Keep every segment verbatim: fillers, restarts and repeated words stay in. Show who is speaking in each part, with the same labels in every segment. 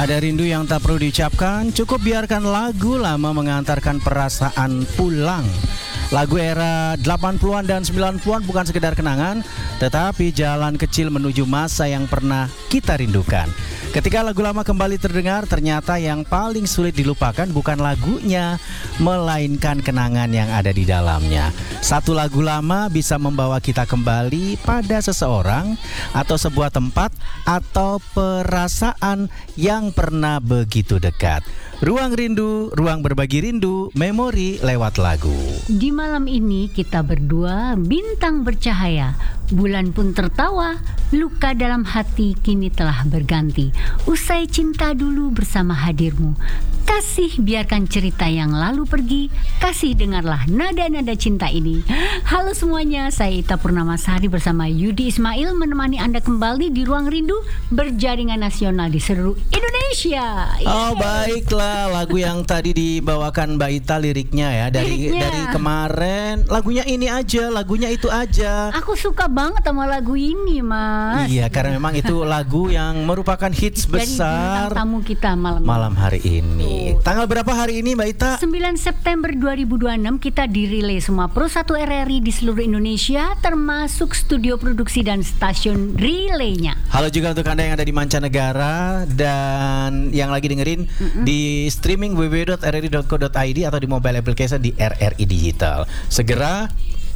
Speaker 1: Ada rindu yang tak perlu diucapkan, cukup biarkan lagu lama mengantarkan perasaan pulang. Lagu era delapan puluhan dan sembilan puluhan bukan sekedar kenangan, tetapi jalan kecil menuju masa yang pernah kita rindukan. Ketika lagu lama kembali terdengar, ternyata yang paling sulit dilupakan bukan lagunya, melainkan kenangan yang ada di dalamnya. Satu lagu lama bisa membawa kita kembali pada seseorang, atau sebuah tempat, atau perasaan yang pernah begitu dekat. Ruang rindu, ruang berbagi rindu, memori lewat lagu.
Speaker 2: Di malam ini kita berdua bintang bercahaya, bulan pun tertawa, luka dalam hati kini telah berganti. Usai cinta dulu bersama hadirmu, kasih biarkan cerita yang lalu pergi, kasih dengarlah nada-nada cinta ini. Halo semuanya, saya Ita Purnamasari bersama Yudi Ismail menemani Anda kembali di Ruang Rindu berjaringan nasional di seluruh Indonesia.
Speaker 1: Oh baiklah, lagu yang tadi dibawakan Mbak Ita liriknya ya dari
Speaker 2: Liriknya.
Speaker 1: dari kemarin, lagunya ini aja, lagunya itu aja.
Speaker 2: Aku suka banget sama lagu ini, Mas.
Speaker 1: Iya, karena memang itu lagu yang merupakan hits
Speaker 2: Dari
Speaker 1: besar
Speaker 2: bintang tamu kita malam ini.
Speaker 1: malam hari ini. Tanggal berapa hari ini Mbak Ita?
Speaker 2: sembilan September dua ribu dua puluh enam kita dirilai semua Pro satu R R I di seluruh Indonesia, termasuk studio produksi dan stasiun relaynya.
Speaker 1: Halo juga untuk Anda yang ada di mancanegara dan yang lagi dengerin mm-hmm. di streaming w w w dot r r i dot co dot i d atau di mobile application di R R I Digital. Segera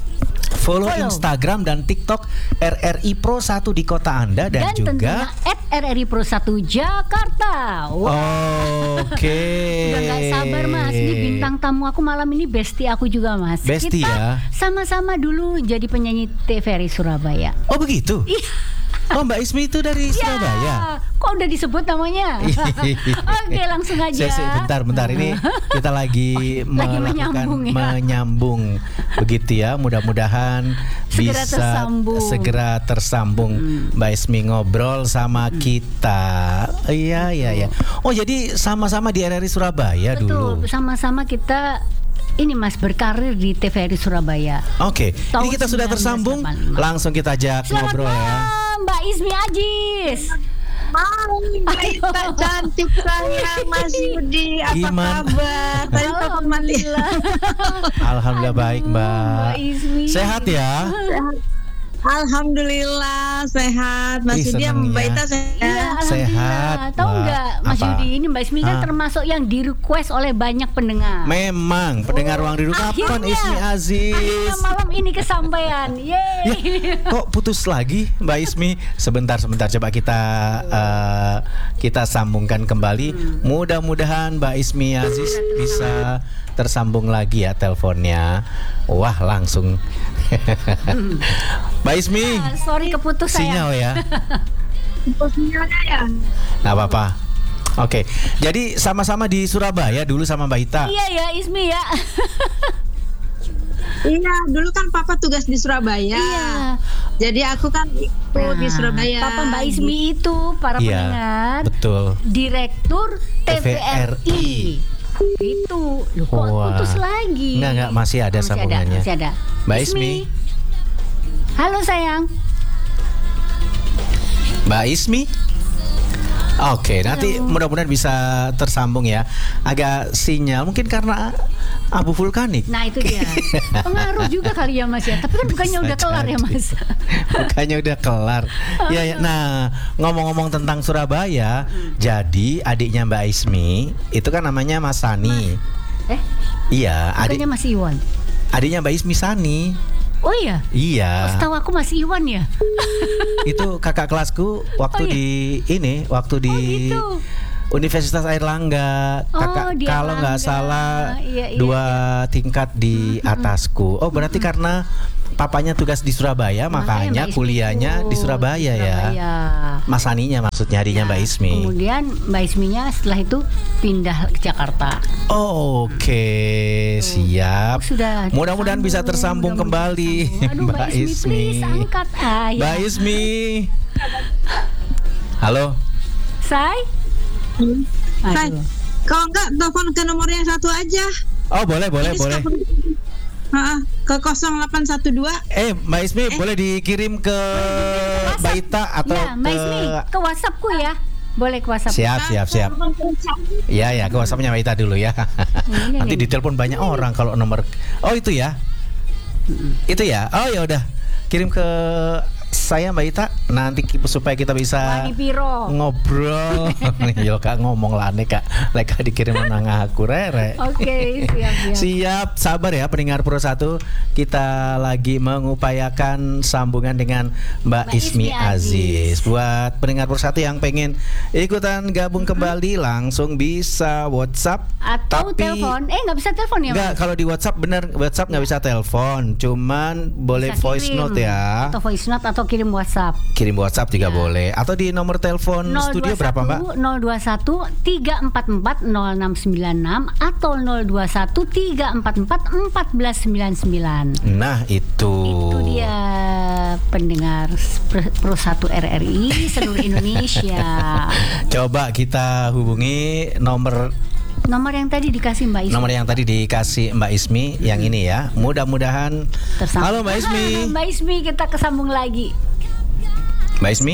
Speaker 1: follow, follow Instagram dan TikTok R R I Pro satu di kota Anda dan,
Speaker 2: dan
Speaker 1: juga
Speaker 2: tentunya at R R I Pro satu Jakarta. Wow.
Speaker 1: Oke. Okay.
Speaker 2: Udah gak sabar Mas, ini bintang tamu aku malam ini bestie aku juga Mas.
Speaker 1: Bestie
Speaker 2: Kita
Speaker 1: ya?
Speaker 2: sama-sama dulu jadi penyanyi T V R I Surabaya.
Speaker 1: Oh begitu?
Speaker 2: Iya.
Speaker 1: Oh Mbak Ismi itu dari Surabaya.
Speaker 2: Kok udah disebut namanya? Oke langsung aja.
Speaker 1: Saya, saya, bentar bentar ini kita lagi,
Speaker 2: oh, lagi
Speaker 1: melakukan
Speaker 2: menyambung, ya?
Speaker 1: menyambung begitu ya. Mudah-mudahan
Speaker 2: segera
Speaker 1: bisa
Speaker 2: tersambung.
Speaker 1: segera tersambung hmm. Mbak Ismi ngobrol sama hmm. kita. Iya iya iya. Oh jadi sama-sama di R R I Surabaya.
Speaker 2: Betul,
Speaker 1: dulu.
Speaker 2: Betul, sama-sama kita ini Mas berkarir di T V R I Surababaya.
Speaker 1: Oke, okay. Ini kita sudah tersambung. Langsung kita ajak
Speaker 2: Selamat
Speaker 1: ngobrol
Speaker 2: malam,
Speaker 1: ya.
Speaker 2: Mbak Ismi Ajis.
Speaker 3: Hai, Mbak Ita cantik sayang, Mas Yudi, apa
Speaker 1: Gimana?
Speaker 3: kabar? Tadi
Speaker 2: Alhamdulillah.
Speaker 1: Alhamdulillah baik Mbak.
Speaker 2: Mbak Ismi.
Speaker 1: Sehat ya?
Speaker 3: Sehat. Alhamdulillah sehat. Mas
Speaker 1: Ih,
Speaker 3: Yudi sama Mbak Ita sehat.
Speaker 2: Iya,
Speaker 1: Sehat,
Speaker 2: Tahu
Speaker 1: Mbak.
Speaker 2: nggak Mas
Speaker 1: Apa?
Speaker 2: Yudi, ini Mbak Ismi kan
Speaker 1: Ah.
Speaker 2: termasuk yang di request oleh banyak pendengar.
Speaker 1: Memang pendengar Ruang Rindu kapan
Speaker 2: Akhirnya.
Speaker 1: Ismi Aziz?
Speaker 2: Akhirnya malam ini kesampaian. Yeay.
Speaker 1: Ya, kok putus lagi Mbak Ismi? Sebentar sebentar coba kita uh, kita sambungkan kembali. Hmm. Mudah-mudahan Mbak Ismi Aziz bisa tersambung lagi ya teleponnya. Wah langsung. Mbak Ismi.
Speaker 2: Ah, sorry keputus
Speaker 1: Sinyal ya.
Speaker 3: Sinyalnya ya.
Speaker 1: Nggak apa-apa. Oke, jadi sama-sama di Surabaya dulu sama Mbak Ita.
Speaker 2: Iya ya Ismi ya.
Speaker 3: Iya, dulu kan Papa tugas di Surabaya.
Speaker 2: Iya.
Speaker 3: Jadi aku kan ikut
Speaker 2: Nah,
Speaker 3: di Surabaya.
Speaker 2: Papa Mbak Ismi itu para
Speaker 1: Iya,
Speaker 2: pendengar.
Speaker 1: betul.
Speaker 2: Direktur T V R I. Itu. Loh kok
Speaker 1: Wah.
Speaker 2: putus lagi?
Speaker 1: Enggak, enggak, masih ada
Speaker 2: Masih
Speaker 1: sambungannya.
Speaker 2: Ada, masih ada.
Speaker 1: Mbak Ismi.
Speaker 2: Halo sayang.
Speaker 1: Mbak Ismi. Oke, nanti mudah-mudahan bisa tersambung ya. Agak sinyal mungkin karena abu vulkanik.
Speaker 2: Nah itu dia. Pengaruh juga kali ya Mas ya. Tapi kan bukannya
Speaker 1: Bisa
Speaker 2: udah kelar
Speaker 1: jadi.
Speaker 2: ya Mas.
Speaker 1: Bukannya udah kelar. Ya, ya. Nah, ngomong-ngomong tentang Surabaya, hmm. jadi adiknya Mbak Ismi itu kan namanya Mas Sani.
Speaker 2: Eh?
Speaker 1: Iya, adik.
Speaker 2: Bukannya Mas Iwan.
Speaker 1: Adiknya Mbak Ismi Sani.
Speaker 2: Oh iya.
Speaker 1: Iya.
Speaker 2: Setahu aku Mas Iwan ya.
Speaker 1: Itu kakak kelasku waktu
Speaker 2: Oh, iya?
Speaker 1: di ini, waktu di
Speaker 2: Oh, gitu.
Speaker 1: Universitas Airlangga. Kakak
Speaker 2: Oh, di
Speaker 1: kalau nggak
Speaker 2: Airlangga.
Speaker 1: salah
Speaker 2: Iya, iya,
Speaker 1: dua tingkat di atasku. Oh, berarti karena papanya tugas di Surabaya, makanya
Speaker 2: Mbak Ismi
Speaker 1: kuliahnya
Speaker 2: itu
Speaker 1: di Surabaya, ya.
Speaker 2: Surabaya.
Speaker 1: Mas Saninya maksudnya adiknya
Speaker 2: Nah,
Speaker 1: Mbak Ismi.
Speaker 2: Kemudian Mbak Isminya setelah itu pindah ke Jakarta.
Speaker 1: Oh, Oke, siap.
Speaker 2: Sudah
Speaker 1: Mudah-mudahan bisa tersambung
Speaker 2: mudah-mudahan
Speaker 1: kembali,
Speaker 2: tersambung. Aduh, Mbak Ismi, please angkat. Ah, ya.
Speaker 1: Mbak Ismi. Halo.
Speaker 2: Say?
Speaker 3: Hai.
Speaker 2: Aduh.
Speaker 3: Kalau enggak telepon ke nomor yang satu aja.
Speaker 1: Oh, boleh, boleh,
Speaker 3: Ini
Speaker 1: boleh.
Speaker 3: sekarang- Ha, ke nol delapan satu dua.
Speaker 1: Eh, Mbak Ismi
Speaker 3: Eh.
Speaker 1: boleh dikirim ke Mbak Ita atau
Speaker 2: Ya, Mbak
Speaker 1: ke
Speaker 2: Ismi ke WhatsAppku ya. Boleh ke WhatsApp.
Speaker 1: Siap, siap, siap. Iya, ya, ke WhatsApp-nya Mbak Ita dulu ya.
Speaker 2: Ini,
Speaker 1: Nanti
Speaker 2: ini.
Speaker 1: ditelepon banyak orang kalau nomor. Oh, itu ya. Itu ya. Oh, ya udah. Kirim ke saya Mbak Ita nanti ki- supaya kita bisa
Speaker 2: Wani piro.
Speaker 1: ngobrol. Yo Kak ngomong lah nih Kak. Lek dikirim nang aku rere.
Speaker 2: Oke, siap, siap.
Speaker 1: Siap, sabar ya pendengar Pro satu. Kita lagi mengupayakan sambungan dengan Mbak,
Speaker 2: Mbak
Speaker 1: Ismi
Speaker 2: Ismi
Speaker 1: Aziz. Buat pendengar Pro satu yang pengen ikutan gabung kembali langsung bisa WhatsApp
Speaker 2: Atau
Speaker 1: tapi
Speaker 2: telepon. Eh, nggak bisa telepon ya,
Speaker 1: enggak,
Speaker 2: Mas?
Speaker 1: kalau di WhatsApp bener WhatsApp nggak bisa telepon, cuman boleh
Speaker 2: Bisa
Speaker 1: voice
Speaker 2: kirim.
Speaker 1: note ya.
Speaker 2: Atau voice note atau kirim WhatsApp.
Speaker 1: Kirim WhatsApp juga
Speaker 2: Ya.
Speaker 1: boleh. Atau di nomor telepon studio berapa Mbak?
Speaker 2: nol dua satu tiga empat empat nol enam sembilan enam atau nol dua satu tiga empat empat empat belas sembilan sembilan.
Speaker 1: Nah itu.
Speaker 2: Itu dia pendengar Pro- Pro satu R R I seluruh Indonesia.
Speaker 1: Coba kita hubungi nomor
Speaker 2: Nomor yang tadi dikasih Mbak Ismi.
Speaker 1: nomor yang tadi dikasih Mbak Ismi yang ini ya. Mudah-mudahan.
Speaker 2: Tersambung.
Speaker 1: Halo Mbak Ismi.
Speaker 2: Mbak Ismi, kita kesambung lagi.
Speaker 1: Mbak Ismi.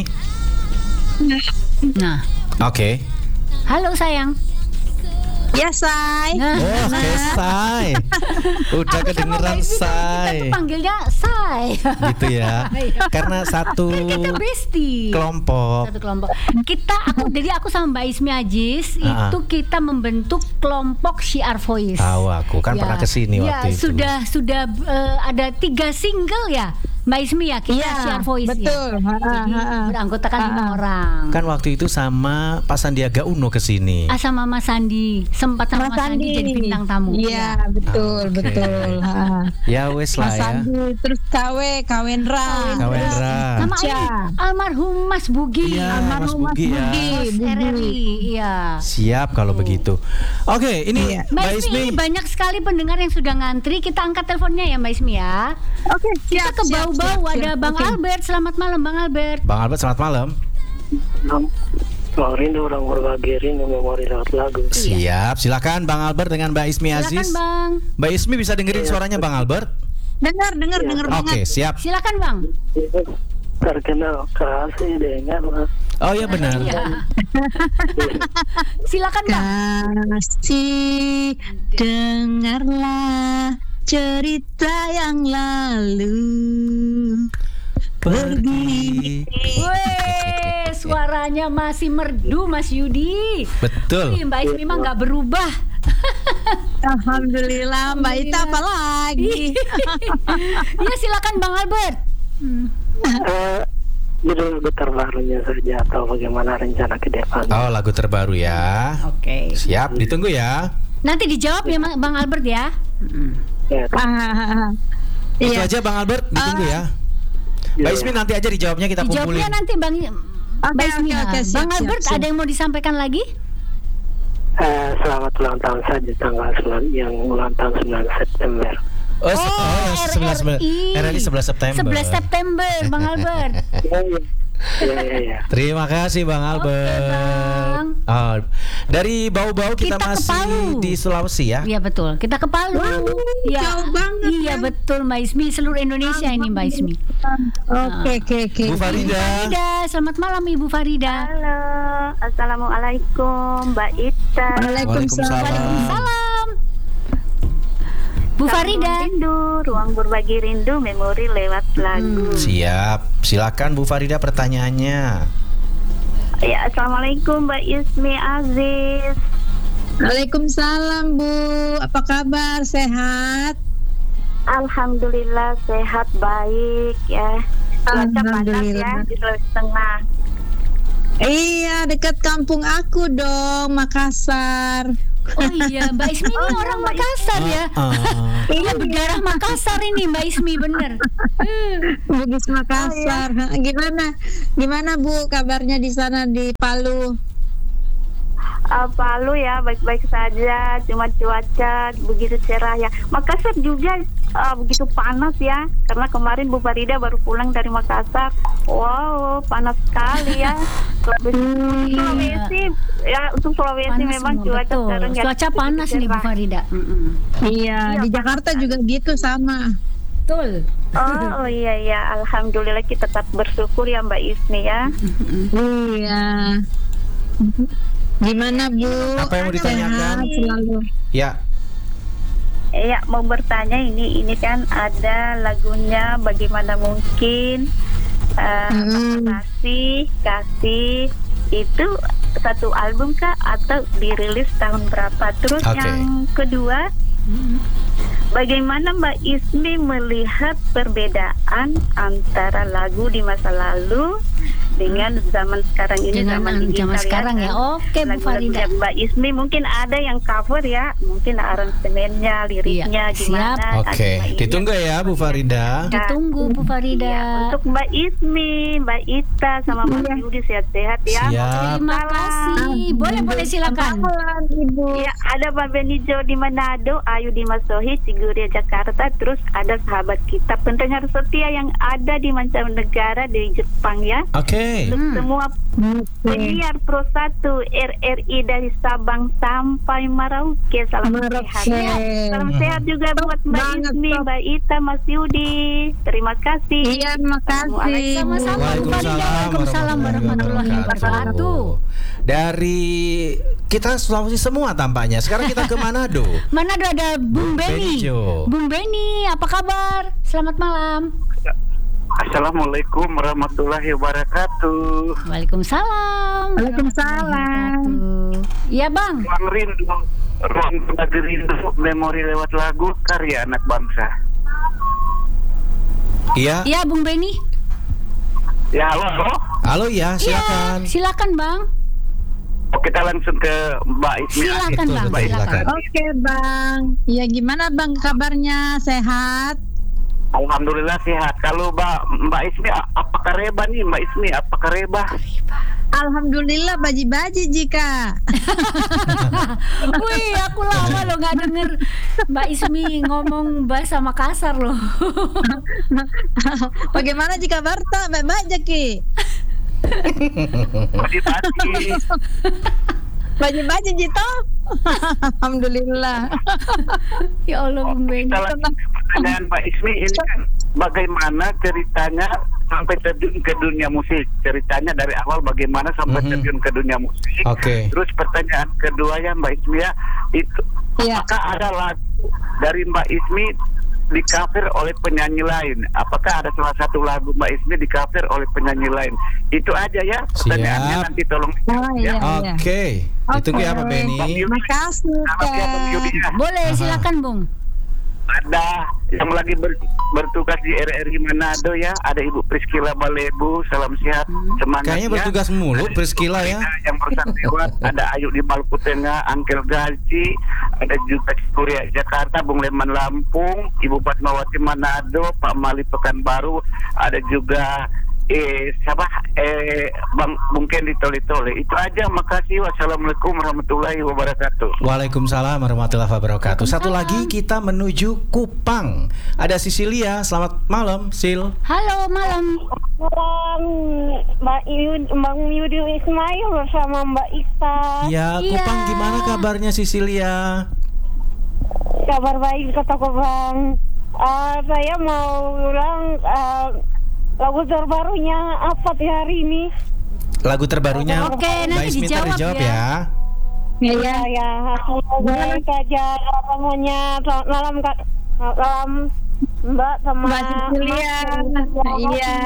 Speaker 2: Nah,
Speaker 1: Oke.
Speaker 2: halo sayang.
Speaker 3: Ya, Say.
Speaker 2: Nah,
Speaker 1: Oh, oke Say. Udah
Speaker 2: aku sama
Speaker 1: kedengeran
Speaker 2: Mbak Ismi kan
Speaker 1: Say.
Speaker 2: kita tuh panggilnya Say.
Speaker 1: Gitu ya. Karena satu
Speaker 2: Kita bestie.
Speaker 1: kelompok.
Speaker 2: Satu kelompok. Kita aku jadi aku sama Mbak Ismi Aziz
Speaker 1: Ah.
Speaker 2: itu kita membentuk kelompok Syiar Voice.
Speaker 1: Tahu aku kan
Speaker 2: Ya.
Speaker 1: pernah kesini
Speaker 2: Ya,
Speaker 1: waktu itu.
Speaker 2: sudah sudah eh, ada tiga single ya Mbak Ismi ya kita
Speaker 3: Iya,
Speaker 2: Syiar Voice
Speaker 3: betul.
Speaker 2: ya.
Speaker 3: Ha, ha,
Speaker 2: Jadi
Speaker 3: ha, ha.
Speaker 2: beranggotakan lima
Speaker 3: Ha, ha.
Speaker 2: orang.
Speaker 1: Kan waktu itu sama Pak Sandiaga Uno kesini.
Speaker 2: Ah, sama Mas Sandi sempat sama Mas Sandi jadi bintang tamu.
Speaker 3: Iya, betul,
Speaker 1: Oke.
Speaker 3: betul. Ha.
Speaker 1: Ya wes lah
Speaker 3: Mas
Speaker 1: ya.
Speaker 3: Sandi, terus Kawe, Kawendra.
Speaker 1: Kawendra.
Speaker 2: Sama
Speaker 3: Ica.
Speaker 2: ini almarhum Mas Bugi.
Speaker 1: Iya, Mas
Speaker 3: Almarhum
Speaker 1: Bugi ya.
Speaker 2: Host R R I. Iya.
Speaker 1: Siap kalau begitu. Oke, ini
Speaker 3: Iya.
Speaker 2: Mbak
Speaker 1: Mbak
Speaker 2: Ismi,
Speaker 1: Ismi.
Speaker 2: banyak sekali pendengar yang sudah ngantri. Kita angkat teleponnya ya Mbak Ismi ya.
Speaker 3: Oke,
Speaker 2: Kita
Speaker 3: siap,
Speaker 2: ke
Speaker 3: siap,
Speaker 2: bau-bau
Speaker 3: siap,
Speaker 2: ada
Speaker 3: siap.
Speaker 2: Bang
Speaker 3: Oke.
Speaker 2: Albert. Selamat malam Bang Albert.
Speaker 1: Bang Albert selamat malam.
Speaker 4: Bang Rindu orang berbagi rindu memori lewat lagu.
Speaker 1: Siap, silakan Bang Albert dengan Mbak Ismi
Speaker 2: Silakan
Speaker 1: Aziz.
Speaker 2: Bang.
Speaker 1: Mbak Ismi bisa dengerin suaranya Bang Albert?
Speaker 3: Dengar, dengar, dengar
Speaker 1: Oke,
Speaker 3: banget.
Speaker 1: siap.
Speaker 2: Silakan Bang.
Speaker 4: Terkenal kasih dengar.
Speaker 1: Oh iya benar.
Speaker 2: Iya. Silakan Bang.
Speaker 3: Kasih, dengarlah cerita yang lalu.
Speaker 1: Pergi.
Speaker 2: Weh, suaranya masih merdu Mas Yudi.
Speaker 1: Betul.
Speaker 2: Ih, Mbak Ismi mah nggak berubah.
Speaker 3: Alhamdulillah, Mbak Ita apa lagi?
Speaker 2: Ya silakan Bang Albert.
Speaker 4: Eh, judul lagu terbarunya saja atau bagaimana rencana ke depan?
Speaker 1: Oh, lagu terbaru ya.
Speaker 2: Oke.
Speaker 1: Siap, ditunggu ya.
Speaker 2: Nanti dijawab ya Ma- Bang Albert ya.
Speaker 4: Ya,
Speaker 3: Ah,
Speaker 1: Itu
Speaker 3: Iya.
Speaker 1: aja Bang Albert, ditunggu ya. Mbak Ismi nanti aja dijawabnya kita kumpulin.
Speaker 2: Dijawabnya nanti Bang Mbak Ismi.
Speaker 3: oke, oke, siap,
Speaker 2: Bang
Speaker 3: siap,
Speaker 2: Albert
Speaker 3: siap.
Speaker 2: ada yang mau disampaikan lagi?
Speaker 4: eh, selamat ulang tahun saja tanggal sembilan yang ulang tahun sembilan September.
Speaker 1: Oh, se-
Speaker 2: Oh,
Speaker 1: oh, sebelas
Speaker 2: R R I.
Speaker 1: R R I sebelas September.
Speaker 2: sebelas September Bang Albert.
Speaker 4: Ya, ya. Ya, ya, ya.
Speaker 1: Terima kasih Bang Albert.
Speaker 2: Bang.
Speaker 1: Oh, dari bau-bau kita,
Speaker 2: Kita ke
Speaker 1: masih
Speaker 2: Palu.
Speaker 1: di Sulawesi ya.
Speaker 2: Iya betul. Kita ke Palu. Iya.
Speaker 3: jauh banget,
Speaker 2: Iya
Speaker 3: kan?
Speaker 2: betul Mbak Ismi, seluruh Indonesia ini Mbak Ismi.
Speaker 3: Oke, oke, oke.
Speaker 1: Bu Farida.
Speaker 2: Farida, selamat malam Ibu Farida.
Speaker 5: Halo, assalamualaikum Mbak Ita.
Speaker 1: Waalaikumsalam.
Speaker 2: Salam. Bu Farida.
Speaker 5: Sambung rindu, ruang berbagi rindu, memori lewat lagu.
Speaker 1: Siap. Silakan Bu Farida pertanyaannya.
Speaker 5: Ya, assalamualaikum Mbak Ismi Aziz.
Speaker 3: Waalaikumsalam, Bu. Apa kabar? Sehat?
Speaker 5: Alhamdulillah sehat baik ya. Cuaca panas ya
Speaker 3: Alhamdulillah.
Speaker 5: di Sulawesi Tengah.
Speaker 3: Iya, dekat kampung aku dong, Makassar.
Speaker 2: Oh iya, Mbak Ismi ini orang Makassar ya.
Speaker 1: Ah,
Speaker 2: Iya, berdarah Makassar ini Mbak Ismi bener.
Speaker 3: Bugis Makassar. Gimana? Gimana Bu kabarnya di sana di Palu?
Speaker 5: Uh, Palu ya baik-baik saja, cuma cuaca begitu cerah ya. Makassar juga uh, begitu panas ya, karena kemarin Bu Farida baru pulang dari Makassar. Wow, panas sekali ya. Sulawesi, Sulawesi ya untuk Sulawesi
Speaker 2: Panas
Speaker 5: memang
Speaker 2: semua,
Speaker 5: cuaca
Speaker 2: betul.
Speaker 5: sekarang ya
Speaker 2: Cuaca
Speaker 5: begitu
Speaker 2: panas nih Bu
Speaker 5: cerah.
Speaker 2: Farida. Mm-mm.
Speaker 3: Iya, di Jakarta juga gitu sama.
Speaker 2: Betul.
Speaker 5: Oh, oh iya ya, alhamdulillah kita tetap bersyukur ya Mbak Ismi ya.
Speaker 3: Iya. Gimana Bu?
Speaker 1: Apa yang mau ditanyakan?
Speaker 3: Sehat selalu.
Speaker 1: Ya.
Speaker 5: Ya, mau bertanya ini ini kan ada lagunya Bagaimana Mungkin, uh,
Speaker 3: Hmm.
Speaker 5: kasih kasih itu satu album kah atau dirilis tahun berapa? Terus
Speaker 1: Oke.
Speaker 5: yang kedua, bagaimana Mbak Ismi melihat perbedaan antara lagu di masa lalu dengan zaman sekarang ini,
Speaker 2: Dengan
Speaker 5: zaman
Speaker 2: an-
Speaker 5: digital
Speaker 2: zaman sekarang ya. Oke, Bu
Speaker 5: Lagu-lagunya
Speaker 2: Farida.
Speaker 5: Mbak Ismi mungkin ada yang cover ya, mungkin aransemennya, liriknya
Speaker 2: Iya,
Speaker 5: gimana.
Speaker 2: siap.
Speaker 1: Oke,
Speaker 5: ada Mbak
Speaker 1: ditunggu ya Bu Farida.
Speaker 2: Ditunggu Bu Farida.
Speaker 5: Iya, untuk Mbak Ismi, Mbak Ita sama Mas
Speaker 3: Iya.
Speaker 5: Yudi sehat-sehat ya.
Speaker 1: Siap.
Speaker 2: Terima kasih. Boleh boleh silakan.
Speaker 3: Selamat Ibu.
Speaker 5: Ya, ada Pak Benijo di Manado, Ayu di Masohi, Ciguria Jakarta, terus ada sahabat kita pendengar setia yang ada di mancanegara di Jepang ya.
Speaker 1: Oke.
Speaker 5: Untuk
Speaker 2: Hmm.
Speaker 5: semua penyiar Pro satu R R I dari Sabang sampai Merauke, salam
Speaker 3: Merauke.
Speaker 5: sehat ya. Salam sehat juga buat Mbak
Speaker 3: banget,
Speaker 5: Ismi,
Speaker 3: top.
Speaker 5: Mbak Ita, Mas Yudi. Terima kasih.
Speaker 3: Iya, makasih.
Speaker 2: Sama-sama Bu Farida. Waalaikumsalam warahmatullahi wabarakatuh.
Speaker 1: Dari kita Sulawesi semua tampaknya. Sekarang kita ke Manado.
Speaker 2: Manado ada Bung Beni.
Speaker 1: Benijo.
Speaker 2: Bung Beni, apa kabar? Selamat malam.
Speaker 6: Assalamualaikum warahmatullahi wabarakatuh.
Speaker 2: Waalaikumsalam.
Speaker 3: Waalaikumsalam.
Speaker 2: Iya Bang.
Speaker 6: Ruang rindu, ruang berbagi rindu, memori lewat lagu karya anak bangsa.
Speaker 1: Iya.
Speaker 2: Iya Bung Beni.
Speaker 6: Ya halo, halo.
Speaker 1: Halo ya, silakan.
Speaker 2: Iya, silakan Bang.
Speaker 6: Oh, kita langsung ke Mbak Ismi.
Speaker 2: Silakan
Speaker 1: Betul,
Speaker 2: Bang.
Speaker 1: betul,
Speaker 2: Silakan.
Speaker 1: silakan.
Speaker 3: Oke Bang. Ya gimana Bang kabarnya? Sehat?
Speaker 6: Alhamdulillah sehat. Kalau Mbak Mbak Ismi a- apa kareba nih Mbak Ismi? Apa kareba?
Speaker 3: Alhamdulillah baji-baji jika.
Speaker 2: Wih, aku lama loh nggak denger Mbak Ismi ngomong bahasa Makassar loh.
Speaker 3: Bagaimana jika Barta Mbak Baja Ki?
Speaker 6: Pagi-pagi.
Speaker 3: Baji-baji Jito. Alhamdulillah.
Speaker 2: Ya Allah Bung Beni.
Speaker 6: Kita lanjut ke pertanyaan Mbak Ismi ini kan bagaimana ceritanya sampai terjun ke dunia musik? Ceritanya dari awal bagaimana sampai
Speaker 1: Mhm.
Speaker 6: terjun ke dunia musik?
Speaker 1: Oke.
Speaker 6: Terus pertanyaan kedua ya Mbak Ismi ya, itu
Speaker 3: Iya.
Speaker 6: apakah ada lagu dari Mbak Ismi di cover oleh penyanyi lain? Apakah ada salah satu lagu Mbak Ismi di cover oleh penyanyi lain? Itu aja ya pertanyaannya,
Speaker 1: Siap.
Speaker 6: nanti tolong.
Speaker 3: Oh iya.
Speaker 1: Oke. Ditunggu ya Pak Beni.
Speaker 3: Makasih
Speaker 6: Selamat ya Bang Yudi ya.
Speaker 2: Boleh
Speaker 1: Aha.
Speaker 2: silakan Bung.
Speaker 6: Ada yang lagi ber- bertugas di R R I Manado ya, ada Ibu Priscila Balebu, salam sehat, semangat
Speaker 1: Kayaknya
Speaker 6: ya.
Speaker 1: bertugas mulu Priscila ya.
Speaker 6: Yang bersangkutan ada Ayu di Maluku Tengah, Angkel Gaji, ada juga Cikuria Jakarta, Bung Leman Lampung, Ibu Fatmawati Manado, Pak Mali Pekanbaru, ada juga eh siapa eh Bang Bung Kendi Tole-Tole. Itu aja, makasih. Wassalamualaikum warahmatullahi wabarakatuh.
Speaker 1: Waalaikumsalam warahmatullahi wabarakatuh. Satu lagi kita menuju Kupang. Ada Sisilia. Selamat malam, Sil.
Speaker 2: Halo malam.
Speaker 5: Malam Mbak Yudi, Bang Yudi Ismail bersama Mbak Ita.
Speaker 1: Ya,
Speaker 2: Iya.
Speaker 1: Kupang gimana kabarnya Sisilia?
Speaker 5: Kabar baik kata Bang. Uh, saya mau bilang uh, lagu terbarunya apa di hari ini?
Speaker 1: Lagu terbarunya
Speaker 2: Oke,
Speaker 1: Mbak
Speaker 2: nanti
Speaker 1: Ismi
Speaker 2: dijawab
Speaker 1: dijawab
Speaker 2: ya.
Speaker 1: ya.
Speaker 3: Iya.
Speaker 5: Ya, semoga saja semuanya dalam dalam Mbak sama
Speaker 3: Mbak Cecilia. Iya.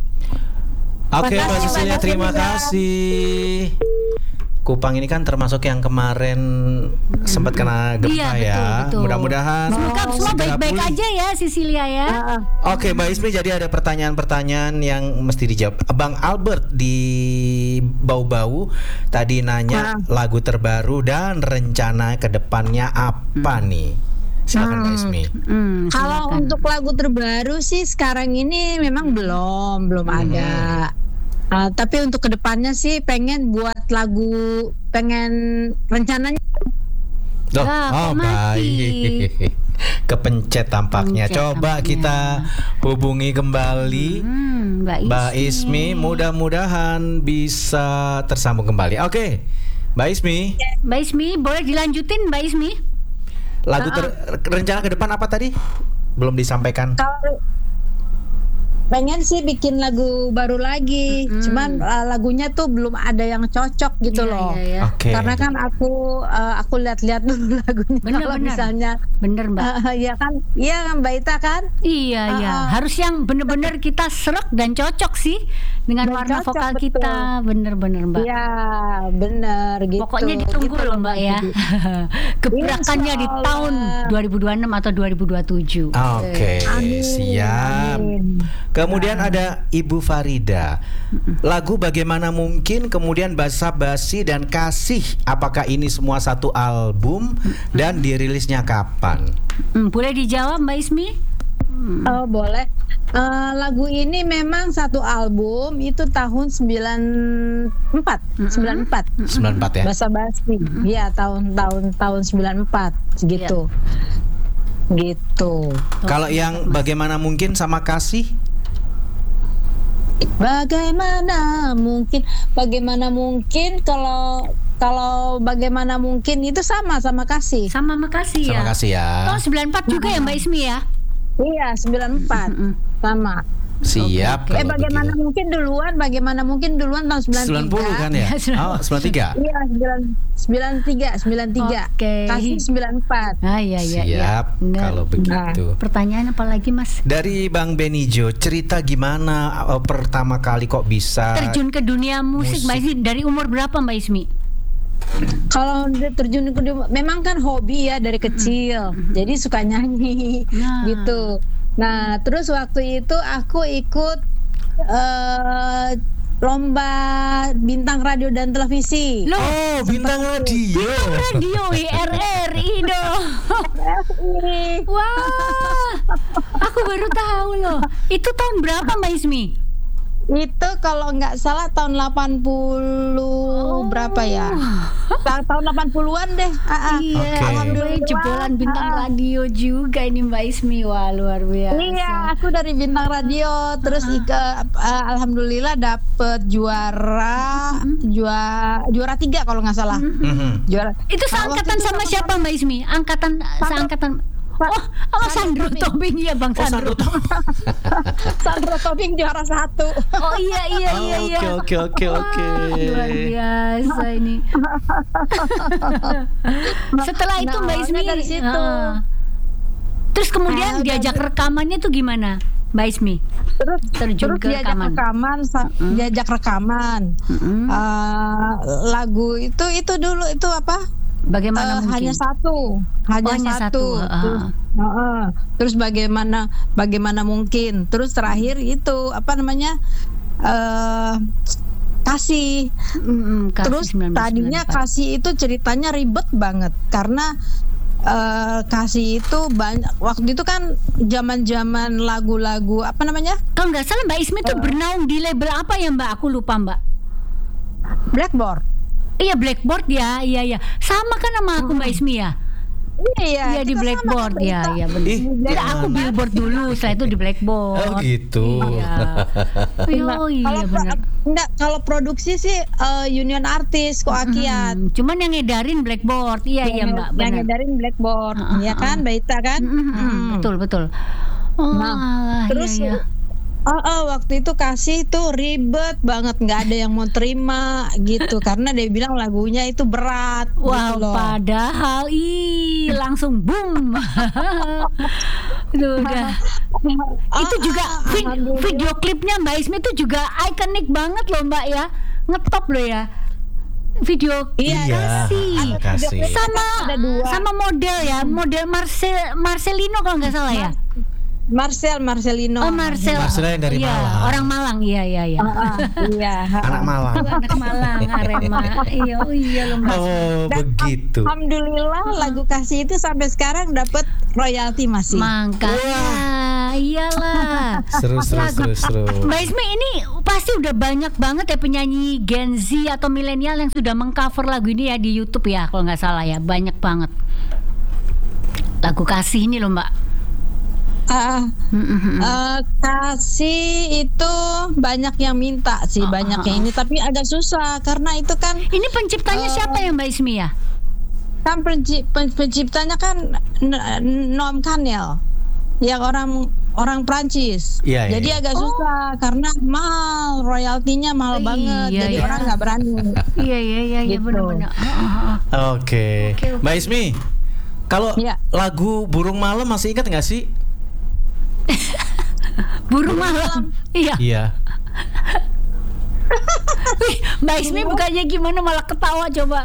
Speaker 1: Oke, Mbak
Speaker 3: Makasih,
Speaker 1: Sisilia,
Speaker 3: Mbak
Speaker 1: terima
Speaker 3: Cecilia.
Speaker 1: kasih. Kupang ini kan termasuk yang kemarin sempat kena gempa
Speaker 2: Iya,
Speaker 1: ya.
Speaker 2: betul, betul.
Speaker 1: Mudah-mudahan
Speaker 2: Semoga semua
Speaker 1: segera
Speaker 2: baik-baik
Speaker 1: pulih.
Speaker 2: aja ya Sisilia ya.
Speaker 1: Oke, Mbak Ismi, jadi ada pertanyaan-pertanyaan yang mesti dijawab. Bang Albert di Bau-Bau tadi nanya lagu terbaru dan rencana kedepannya apa nih? Silakan Mbak Ismi.
Speaker 2: Hmm,
Speaker 3: Kalau
Speaker 2: silakan.
Speaker 3: untuk lagu terbaru sih sekarang ini memang belum belum ada. Uh, tapi untuk kedepannya sih pengen buat lagu, pengen rencananya.
Speaker 1: Loh,
Speaker 2: Lah, kok
Speaker 1: oh
Speaker 2: mati?
Speaker 1: baik. Kepencet tampaknya.
Speaker 2: Pencet
Speaker 1: Coba
Speaker 2: tampaknya.
Speaker 1: kita hubungi kembali
Speaker 2: Hmm, Mbak Ismi.
Speaker 1: Mbak Ismi, mudah-mudahan bisa tersambung kembali. Oke, Mbak Ismi,
Speaker 2: Mbak Ismi, boleh dilanjutin Mbak Ismi?
Speaker 1: lagu ter- rencana ke depan apa tadi? Belum disampaikan.
Speaker 3: Kalau pengen sih bikin lagu baru lagi,
Speaker 2: Mm-mm.
Speaker 3: cuman uh, lagunya tuh belum ada yang cocok gitu
Speaker 2: Iya,
Speaker 3: loh.
Speaker 2: iya, iya.
Speaker 1: Oke.
Speaker 3: Karena kan aku uh, aku lihat-lihat dulu lagunya.
Speaker 2: Bener,
Speaker 3: Kalau
Speaker 2: bener.
Speaker 3: misalnya,
Speaker 2: Bener Mbak.
Speaker 3: uh, ya kan, iya kan Mbak Ita kan.
Speaker 2: Iya,
Speaker 3: Ah,
Speaker 2: iya.
Speaker 3: ah.
Speaker 2: Harus yang bener-bener kita serak dan cocok sih dengan
Speaker 3: Dan
Speaker 2: warna
Speaker 3: cocok,
Speaker 2: vokal
Speaker 3: betul.
Speaker 2: kita. Bener-bener Mbak.
Speaker 3: Iya, bener gitu.
Speaker 2: Pokoknya ditunggu
Speaker 3: Gitu
Speaker 2: loh Mbak ya.
Speaker 3: Jadi.
Speaker 2: Gebrakannya di
Speaker 3: Insya Allah.
Speaker 2: tahun dua ribu dua puluh enam atau dua ribu dua puluh tujuh.
Speaker 1: Oke,
Speaker 3: Amin,
Speaker 1: siap.
Speaker 3: amin.
Speaker 1: Kemudian ada Ibu Farida. Lagu Bagaimana Mungkin, kemudian Basa-Basi dan Kasih. Apakah ini semua satu album dan dirilisnya kapan?
Speaker 2: Hmm, boleh dijawab Mbak Ismi?
Speaker 3: Oh boleh. Eh, lagu ini memang satu album itu tahun sembilan empat, sembilan empat.
Speaker 1: sembilan empat ya?
Speaker 3: Basa-basi. Iya, tahun-tahun tahun sembilan empat gitu. Gitu.
Speaker 1: Kalau yang Bagaimana Mungkin sama Kasih?
Speaker 3: Bagaimana mungkin bagaimana mungkin kalau kalau bagaimana mungkin itu sama sama kasih.
Speaker 2: Sama makasih ya.
Speaker 1: Sama Kasih ya.
Speaker 2: Tahun sembilan empat juga ya Mbak Ismi ya?
Speaker 3: Iya, sembilan empat. Sama.
Speaker 1: Siap.
Speaker 3: Eh
Speaker 1: kalau
Speaker 3: bagaimana
Speaker 1: begitu.
Speaker 3: mungkin duluan, bagaimana mungkin duluan tahun sembilan
Speaker 1: sembilan puluh kan ya? Oh, sembilan tiga.
Speaker 3: Iya, sembilan tiga, sembilan tiga.
Speaker 2: Oke.
Speaker 3: Kasih sembilan empat.
Speaker 2: Ah iya iya. iya.
Speaker 1: Siap.
Speaker 2: Bener.
Speaker 1: Kalau begitu.
Speaker 2: Pertanyaan apa lagi Mas?
Speaker 1: Dari Bang Benijo, cerita gimana uh, pertama kali kok bisa
Speaker 2: Terjun ke dunia musik,
Speaker 1: musik.
Speaker 2: Mbak Ismi dari umur berapa Mbak Ismi?
Speaker 3: Kalau dia terjun ke dunia- memang kan hobi ya dari kecil. Jadi suka nyanyi
Speaker 2: Nah.
Speaker 3: gitu. Nah, terus waktu itu aku ikut eh, lomba bintang radio dan televisi.
Speaker 2: Loh,
Speaker 1: Oh, bintang radio.
Speaker 2: radio W R R I dong. Wah, aku baru tahu loh. Itu tahun berapa Mbak Ismi?
Speaker 3: Itu kalau nggak salah tahun delapan puluh berapa ya? Ta- tahun delapan puluhan deh. Ah, ah.
Speaker 2: Iya,
Speaker 1: Oke.
Speaker 2: alhamdulillah jebolan bintang
Speaker 3: Ah.
Speaker 2: radio juga ini Mbak Ismi. Wah, luar biasa.
Speaker 3: Iya, aku dari bintang radio terus ika, uh, alhamdulillah dapet juara juara juara tiga kalau nggak salah.
Speaker 1: Mhm.
Speaker 3: Juara.
Speaker 2: Itu
Speaker 3: Nah, waktu
Speaker 2: seangkatan
Speaker 3: itu
Speaker 2: sama
Speaker 3: sama-
Speaker 2: siapa Mbak Ismi? Angkatan seangkatan.
Speaker 3: Sa-
Speaker 2: Oh, oh Sandro
Speaker 3: Tobing.
Speaker 2: Tobing ya Bang
Speaker 1: Oh,
Speaker 2: Sandro.
Speaker 1: Sandro Tobing.
Speaker 3: Sandro Tobing juara satu.
Speaker 2: Oh iya iya
Speaker 1: Oh,
Speaker 2: iya iya.
Speaker 1: Oke, oke, oke, oke.
Speaker 2: Wah, luar biasa ini. Setelah itu
Speaker 3: Nah,
Speaker 2: Mbak
Speaker 3: awalnya
Speaker 2: Ismi
Speaker 3: dari situ.
Speaker 2: ah. Terus kemudian
Speaker 3: Ah,
Speaker 2: diajak
Speaker 3: dari-
Speaker 2: rekamannya tuh gimana Mbak Ismi?
Speaker 3: Terus
Speaker 2: Terjun
Speaker 3: terus
Speaker 2: ke
Speaker 3: diajak
Speaker 2: rekaman.
Speaker 3: rekaman, sa- diajak rekaman.
Speaker 2: Mm-mm.
Speaker 3: Uh, lagu itu itu dulu itu apa?
Speaker 2: Bagaimana
Speaker 3: Eh,
Speaker 2: mungkin?
Speaker 3: hanya satu, hanya,
Speaker 2: Oh, hanya satu,
Speaker 3: satu.
Speaker 2: ah.
Speaker 3: Terus, Heeh. Terus bagaimana bagaimana mungkin? Terus terakhir itu apa namanya? eh kasih.
Speaker 2: Mm-mm, Kasih
Speaker 3: Terus
Speaker 2: sembilan belas
Speaker 3: tadinya
Speaker 2: sembilan puluh empat.
Speaker 3: kasih itu ceritanya ribet banget karena eh kasih itu banyak waktu itu kan zaman-zaman lagu-lagu apa namanya?
Speaker 2: Kalau nggak salah Mbak Ismi
Speaker 3: Oh.
Speaker 2: tuh bernaung di label apa ya Mbak? Aku lupa Mbak.
Speaker 3: Blackboard.
Speaker 2: Iya Blackboard ya, iya iya. Sama kan sama aku Mbak Ismi ya?
Speaker 3: Iya,
Speaker 2: Iya di
Speaker 3: kita sama
Speaker 2: Blackboard
Speaker 3: kan,
Speaker 2: ya,
Speaker 3: kita-
Speaker 2: ya benar.
Speaker 1: Ih,
Speaker 2: Tidak, aku
Speaker 1: gimana?
Speaker 2: Billboard dulu, setelah itu di Blackboard.
Speaker 1: Oh, gitu.
Speaker 2: Iya.
Speaker 3: Nah,
Speaker 2: Oh iya
Speaker 3: kalau
Speaker 2: benar.
Speaker 3: enggak kalau produksi sih eh, Union Artis kok Akiat.
Speaker 2: Hmm, cuman yang ngedarin Blackboard, iya iya Mbak,
Speaker 3: Yang
Speaker 2: benar.
Speaker 3: ngedarin Blackboard,
Speaker 2: Ah, ah,
Speaker 3: ya kan,
Speaker 2: ah.
Speaker 3: Mbak Ita kan?
Speaker 2: Mm, mm, mm,
Speaker 3: Hmm.
Speaker 2: Betul betul. Oh,
Speaker 3: Nah,
Speaker 2: alah,
Speaker 3: terus
Speaker 2: iya, iya.
Speaker 3: Oh, oh, waktu itu kasih itu ribet banget, nggak ada yang mau terima gitu karena dia bilang lagunya itu berat.
Speaker 2: Wow,
Speaker 3: gitu loh.
Speaker 2: padahal ih langsung boom. Duh, udah. Itu juga
Speaker 3: Ah,
Speaker 2: vi-
Speaker 3: alhamdulillah.
Speaker 2: video klipnya Mbak Ismi itu juga ikonik banget loh Mbak ya. Ngetop loh ya. Video
Speaker 3: Iya,
Speaker 1: Iya,
Speaker 2: kasih.
Speaker 1: kasih.
Speaker 2: Sama
Speaker 3: Ada dua.
Speaker 2: sama model ya, model Marcel Marcelino kalau nggak salah ya.
Speaker 3: Marcel Marcelino.
Speaker 2: Oh Marcel.
Speaker 1: Marcel yang dari
Speaker 2: Iya,
Speaker 1: Malang.
Speaker 2: orang Malang. Iya iya iya.
Speaker 3: Ah, ah, iya.
Speaker 1: Anak Malang.
Speaker 2: Anak Malang, Arema. Iya, oh iya loh Mbak.
Speaker 1: Oh,
Speaker 3: Dan
Speaker 1: begitu.
Speaker 3: Alhamdulillah lagu kasih itu sampai sekarang dapat royalti masih.
Speaker 2: Makanya, iyalah.
Speaker 1: Seru, seru,
Speaker 2: Lagu-
Speaker 1: seru, seru.
Speaker 2: Mbak Ismi ini pasti udah banyak banget ya penyanyi Gen Z atau milenial yang sudah mengcover lagu ini ya di YouTube ya kalau nggak salah ya, banyak banget. Lagu kasih ini loh Mbak.
Speaker 3: Ah,
Speaker 2: Mm-mm.
Speaker 3: eh, kasih itu banyak yang minta sih,
Speaker 2: Ah,
Speaker 3: banyak
Speaker 2: ah,
Speaker 3: yang ini tapi agak susah karena itu kan
Speaker 2: Ini penciptanya
Speaker 3: Eh,
Speaker 2: siapa ya Mbak Ismi ya?
Speaker 3: kan penci- pen- penciptanya kan N- Noam Kanel yang orang orang Prancis.
Speaker 1: Iya, iya,
Speaker 3: Jadi
Speaker 1: iya.
Speaker 3: agak susah karena mahal, royaltinya mahal
Speaker 2: Iya,
Speaker 3: banget. Jadi
Speaker 2: iya.
Speaker 3: orang nggak berani.
Speaker 2: Iya iya iya iya
Speaker 3: Gitu.
Speaker 2: benar-benar. Ah, ah, ah.
Speaker 1: Oke.
Speaker 2: Oke, oke.
Speaker 1: Mbak Ismi, kalau
Speaker 3: Iya.
Speaker 1: lagu Burung Malam masih ingat nggak sih?
Speaker 2: Burung malam. Iya.
Speaker 1: Iya.
Speaker 2: Wih, Mbak Ismi bukannya gimana malah ketawa coba.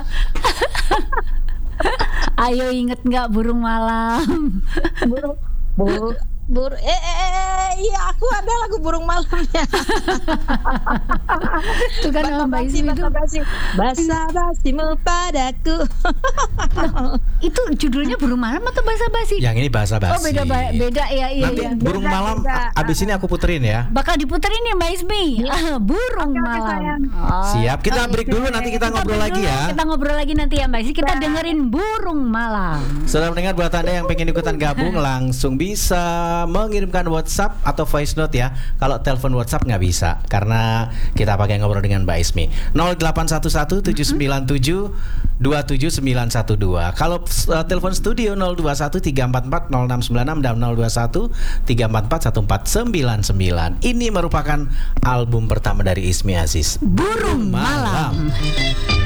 Speaker 2: Ayo inget nggak burung malam?
Speaker 3: Burung, burung, bur, eh, eh, eh, eh, iya aku ada lagu burung malamnya.
Speaker 2: Itu kan sama Mbak
Speaker 3: Basa-basi,
Speaker 2: Ismi itu.
Speaker 3: basa-basi, basa-basimu padaku.
Speaker 2: Itu judulnya burung malam atau basa-basi?
Speaker 1: Yang ini bahasa basi.
Speaker 2: Oh beda ba- beda ya iya
Speaker 1: Nanti
Speaker 2: iya.
Speaker 1: Burung
Speaker 3: Beda,
Speaker 1: Malam
Speaker 3: beda.
Speaker 1: a- abis ini aku puterin ya.
Speaker 2: Bakal diputerin ya Mbak Ismi. Ah, burung
Speaker 3: Oke, oke,
Speaker 2: malam.
Speaker 3: sayang.
Speaker 2: Oh.
Speaker 1: Siap, kita break dulu nanti kita ngobrol
Speaker 2: break
Speaker 1: lagi
Speaker 2: dulu,
Speaker 1: ya.
Speaker 2: Kita ngobrol lagi nanti ya Mbak Ismi. Kita dengerin burung malam.
Speaker 1: Sudah mendengar, buat Anda yang pengen ikutan gabung langsung bisa mengirimkan WhatsApp atau voice note ya. Kalau telepon WhatsApp nggak bisa karena kita pakai ngobrol dengan Mbak Ismi. nol delapan satu satu tujuh sembilan tujuh dua tujuh sembilan satu dua. Kalau uh, telepon studio nol dua satu tiga empat empat nol enam sembilan enam dan nol dua satu tiga empat empat satu empat sembilan sembilan. Ini merupakan album pertama dari Ismi Aziz,
Speaker 2: Burung malam.